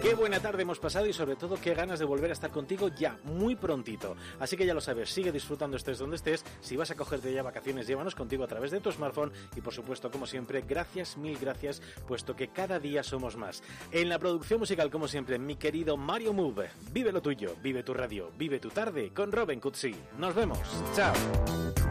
Qué buena tarde hemos pasado y sobre todo qué ganas de volver a estar contigo ya muy prontito. Así que ya lo sabes, sigue disfrutando estés donde estés. Si vas a cogerte ya vacaciones, llévanos contigo a través de tu smartphone y por supuesto, como siempre, gracias, mil gracias, puesto que cada día somos más. En la producción musical, como siempre, mi querido Mario Move. Vive lo tuyo, vive tu radio, vive tu tarde con Robin Cutsi. Nos vemos. Chao.